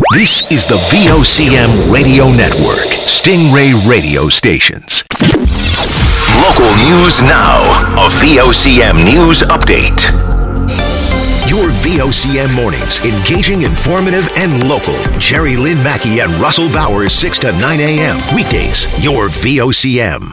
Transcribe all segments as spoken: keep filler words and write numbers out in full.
This is the V O C M Radio Network, Stingray Radio Stations. Local news now. A V O C M News Update. Your V O C M mornings, engaging, informative, and local. Jerry Lynn Mackey and Russell Bowers, six to nine a.m. Weekdays, your V O C M.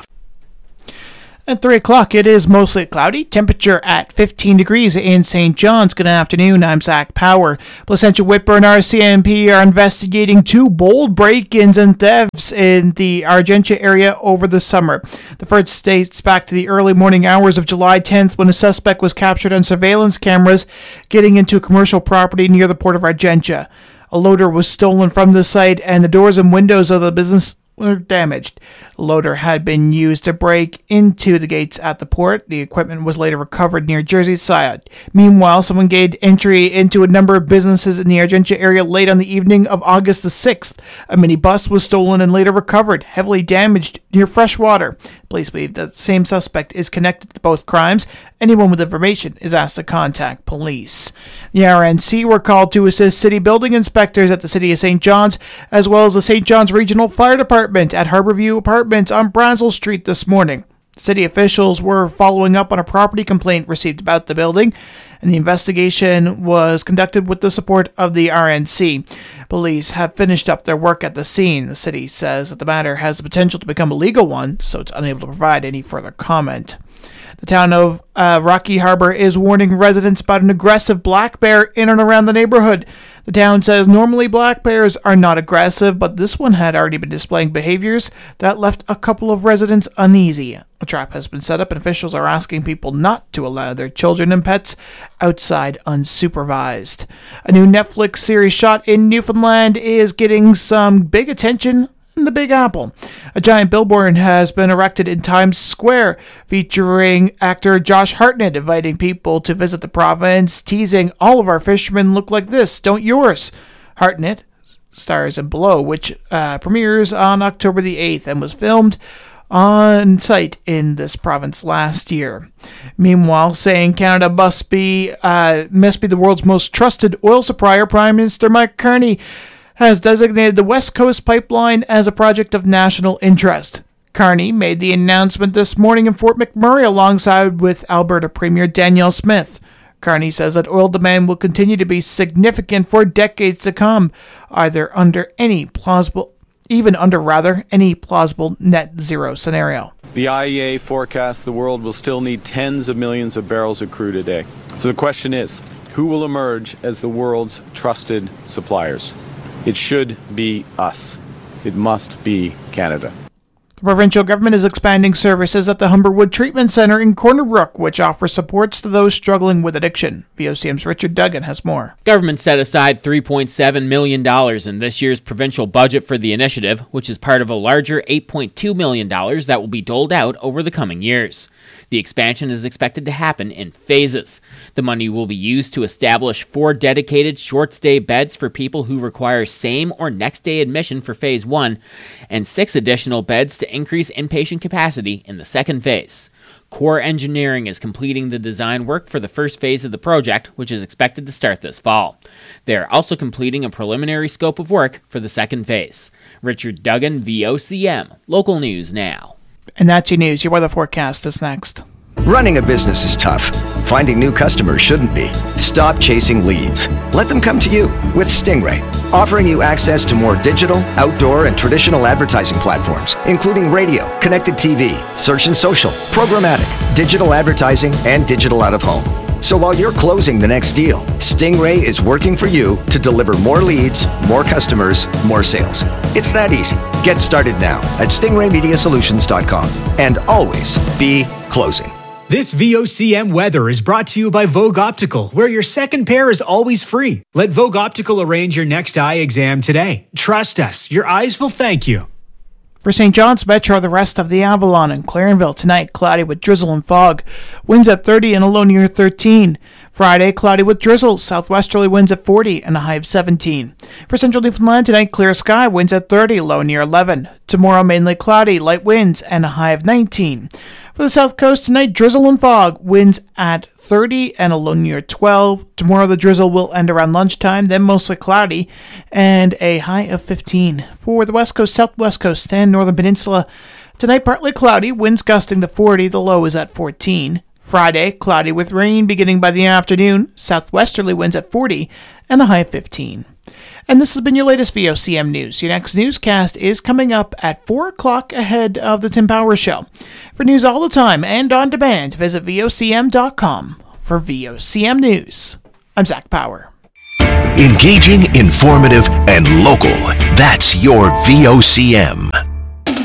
At three o'clock, it is mostly cloudy. Temperature at fifteen degrees in Saint John's. Good afternoon. I'm Zach Power. Placentia Whitburn R C M P are investigating two bold break-ins and thefts in the Argentia area over the summer. The first dates back to the early morning hours of July tenth when a suspect was captured on surveillance cameras getting into a commercial property near the port of Argentia. A loader was stolen from the site and the doors and windows of the business were damaged. The loader had been used to break into the gates at the port. The equipment was later recovered near Jersey side. Meanwhile, someone gained entry into a number of businesses in the Argentia area late on the evening of August the sixth. A minibus was stolen and later recovered, heavily damaged near Freshwater. Police believe that the same suspect is connected to both crimes. Anyone with information is asked to contact police. The R N C were called to assist city building inspectors at the City of Saint John's, as well as the Saint John's Regional Fire Department at Harborview Apartments on Brazel Street this morning. City officials were following up on a property complaint received about the building, and the investigation was conducted with the support of the R N C. Police have finished up their work at the scene. The city says that the matter has the potential to become a legal one, so it's unable to provide any further comment. The town of uh, Rocky Harbor is warning residents about an aggressive black bear in and around the neighborhood. The town says normally black bears are not aggressive, but this one had already been displaying behaviors that left a couple of residents uneasy. A trap has been set up and officials are asking people not to allow their children and pets outside unsupervised. A new Netflix series shot in Newfoundland is getting some big attention in the Big Apple. A giant billboard has been erected in Times Square featuring actor Josh Hartnett inviting people to visit the province, teasing, "All of our fishermen look like this, don't yours?" Hartnett stars in Below, which uh, premieres on October the eighth and was filmed on site in this province last year. Meanwhile, saying Canada must be uh, must be the world's most trusted oil supplier, Prime Minister Mark Carney has designated the West Coast Pipeline as a project of national interest. Carney made the announcement this morning in Fort McMurray alongside with Alberta Premier Danielle Smith. Carney says that oil demand will continue to be significant for decades to come, either under any plausible, even under rather, any plausible net zero scenario. The I E A forecasts the world will still need tens of millions of barrels of crude a day. So the question is, who will emerge as the world's trusted suppliers? It should be us. It must be Canada. The provincial government is expanding services at the Humberwood Treatment Centre in Corner Brook, which offers supports to those struggling with addiction. V O C M's Richard Duggan has more. Government set aside three point seven million dollars in this year's provincial budget for the initiative, which is part of a larger eight point two million dollars that will be doled out over the coming years. The expansion is expected to happen in phases. The money will be used to establish four dedicated short-stay beds for people who require same or next-day admission for Phase one, and six additional beds to increase inpatient capacity in the second phase. Core Engineering is completing the design work for the first phase of the project, which is expected to start this fall. They are also completing a preliminary scope of work for the second phase. Richard Duggan, V O C M, Local News Now. And that's your news. Your weather forecast is next. Running a business is tough. Finding new customers shouldn't be. Stop chasing leads. Let them come to you with Stingray, offering you access to more digital, outdoor, and traditional advertising platforms, including radio, connected T V, search and social, programmatic, digital advertising, and digital out-of-home. So while you're closing the next deal, Stingray is working for you to deliver more leads, more customers, more sales. It's that easy. Get started now at stingray media solutions dot com and always be closing. This V O C M weather is brought to you by Vogue Optical, where your second pair is always free. Let Vogue Optical arrange your next eye exam today. Trust us, your eyes will thank you. For Saint John's Metro, the rest of the Avalon and Clarenville tonight, cloudy with drizzle and fog. Winds at thirty and a low near thirteen. Friday, cloudy with drizzle, southwesterly winds at forty and a high of seventeen. For Central Newfoundland tonight, clear sky, winds at thirty, low near eleven. Tomorrow, mainly cloudy, light winds and a high of nineteen. For the south coast tonight, drizzle and fog, winds at thirty and a low near twelve. Tomorrow the drizzle will end around lunchtime, then mostly cloudy, and a high of fifteen. For the west coast, southwest coast, and northern peninsula, tonight partly cloudy, winds gusting to forty, the low is at fourteen. Friday, cloudy with rain beginning by the afternoon, southwesterly winds at forty, and a high of fifteen. And this has been your latest V O C M News. Your next newscast is coming up at four o'clock ahead of the Tim Power Show. For news all the time and on demand, visit V O C M dot com. For V O C M News, I'm Zach Power. Engaging, informative, and local. That's your V O C M.